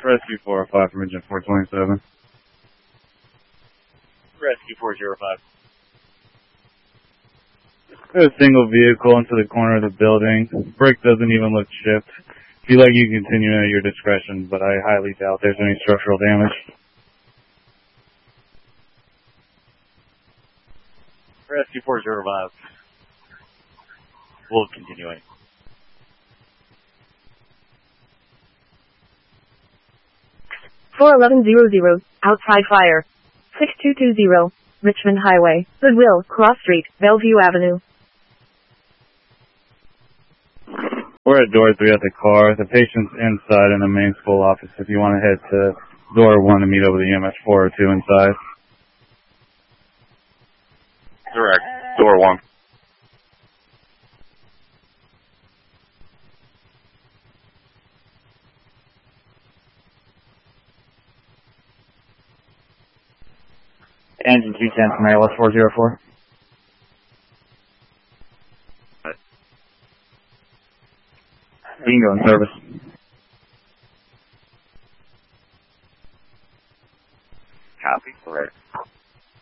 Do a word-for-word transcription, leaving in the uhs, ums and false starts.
Rescue four oh five from engine four twenty-seven. Rescue four oh five. There's a single vehicle into the corner of the building. Brick doesn't even look chipped. If you like, you can continue at your discretion, but I highly doubt there's any structural damage. Rescue four oh five. We'll continue. four eleven hundred, outside fire. six two two zero, Richmond Highway, Goodwill, Cross Street, Bellevue Avenue. We're at door three at the car. The patient's inside in the main school office if you want to head to door one to meet over the E M S four oh two inside. Correct. Door one. Engine two ten from Airless four oh four. Bingo in service. Copy. Correct.